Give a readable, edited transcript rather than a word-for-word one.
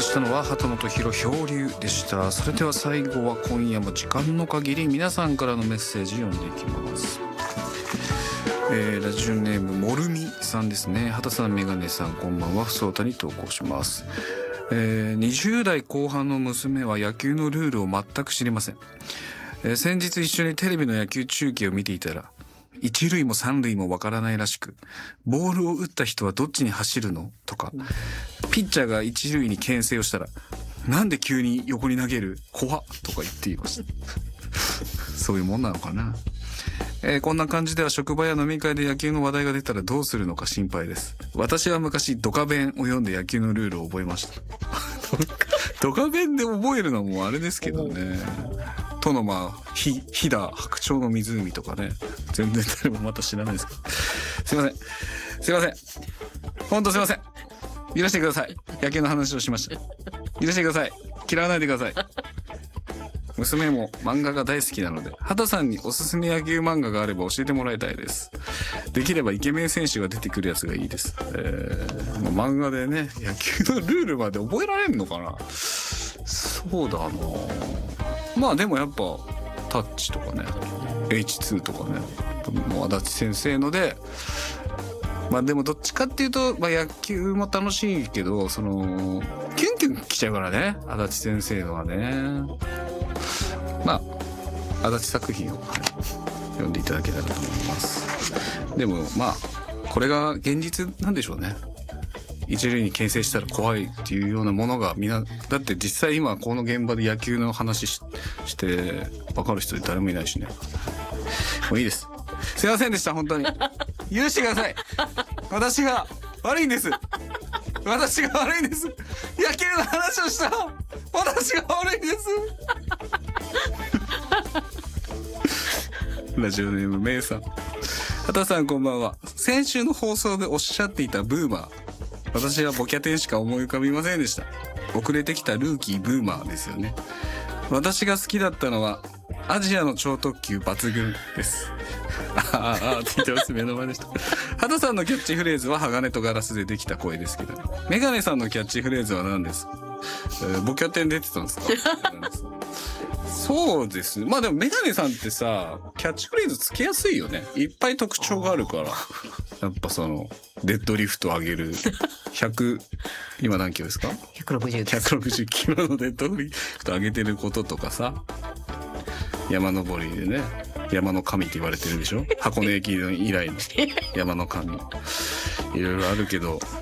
したのは畑本博漂流でした。それでは最後は今夜も時間の限り皆さんからのメッセージ読んでいきます。ラジオネームもるみさんですね。畑さん、メガネさん、こんばんは。ふそうたに投稿します。20代後半の娘は野球のルールを全く知りません。先日一緒にテレビの野球中継を見ていたら、一塁も三塁もわからないらしく、ボールを打った人はどっちに走るのとか、ピッチャーが一塁に牽制をしたら、なんで急に横に投げる怖っとか言っていました。そういうもんなのかな。こんな感じでは職場や飲み会で野球の話題が出たらどうするのか心配です。私は昔ドカベンを読んで野球のルールを覚えました。ドカベンで覚えるのもあれですけどね。との飛騨白鳥の湖とかね、全然誰もまた知らないですけど、すいません本当すいません、許してください。野球の話をしました。許してください。嫌わないでください。娘も漫画が大好きなので、畑さんにおすすめ野球漫画があれば教えてもらいたいです。できればイケメン選手が出てくるやつがいいです。漫画でね、野球のルールまで覚えられるのかな。そうだな。まあでもやっぱタッチとかね、 H2 とかね、もう足立先生ので、まあでもどっちかっていうと、野球も楽しいけど、そのキュンキュンきちゃうからね、足立先生のはね。まあ足立作品を読んでいただけたらと思います。でもまあこれが現実なんでしょうね。一塁に牽制したら怖いっていうようなものがみんな、だって実際今この現場で野球の話して分かる人誰もいないしね。もういいです。すいませんでした、本当に。許してください。私が悪いんです。私が悪いんです。野球の話をした私が悪いんです。ラジオネームメイさん。畑さん、こんばんは。先週の放送でおっしゃっていたブーマー、私はボキャテンしか思い浮かびませんでした。遅れてきたルーキーブーマーですよね。私が好きだったのはアジアの超特急抜群です。って言ってます。目の前でした。畑さんのキャッチフレーズは鋼とガラスでできた声ですけど、メガネさんのキャッチフレーズは何ですか？ボキャテン出てたんですか？そうです。まあでもメガネさんってさ、キャッチフレーズつけやすいよね。いっぱい特徴があるから。やっぱそのデッドリフト上げる100、今何キロですか？160です。160キロのデッドリフト上げてることとかさ、山登りでね、山の神って言われてるでしょ。箱根駅以来の山の神。いろいろあるけど、